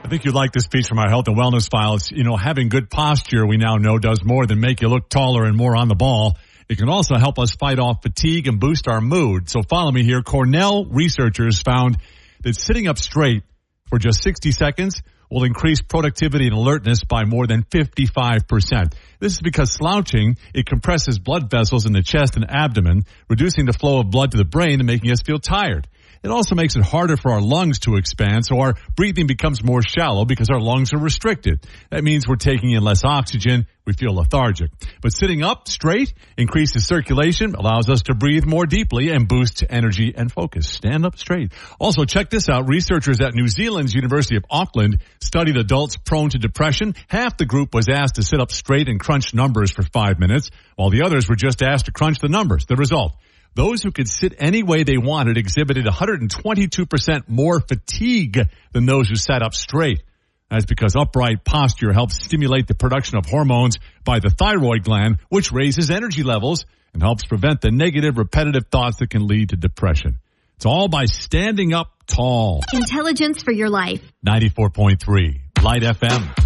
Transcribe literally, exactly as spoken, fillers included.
I think you like this piece from our health and wellness files. You know, having good posture, we now know, does more than make you look taller and more on the ball. It can also help us fight off fatigue and boost our mood. So follow me here. Cornell researchers found that sitting up straight for just sixty seconds will increase productivity and alertness by more than fifty-five percent. This is because slouching, it compresses blood vessels in the chest and abdomen, reducing the flow of blood to the brain and making us feel tired. It also makes it harder for our lungs to expand, so our breathing becomes more shallow because our lungs are restricted. That means we're taking in less oxygen. We feel lethargic. But sitting up straight increases circulation, allows us to breathe more deeply, and boosts energy and focus. Stand up straight. Also, check this out. Researchers at New Zealand's University of Auckland studied adults prone to depression. Half the group was asked to sit up straight and crunch numbers for five minutes, while the others were just asked to crunch the numbers. The result: those who could sit any way they wanted exhibited one hundred twenty-two percent more fatigue than those who sat up straight. That's because upright posture helps stimulate the production of hormones by the thyroid gland, which raises energy levels and helps prevent the negative, repetitive thoughts that can lead to depression. It's all by standing up tall. Intelligence for your life. ninety-four point three Light F M.